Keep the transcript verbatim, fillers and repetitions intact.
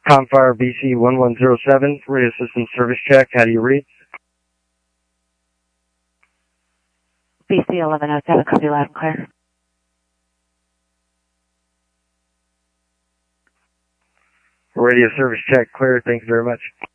Comfire B C one one zero seven, radio system service check. How do you read? B C eleven oh seven, copy loud and clear. Radio service check clear. Thank you very much.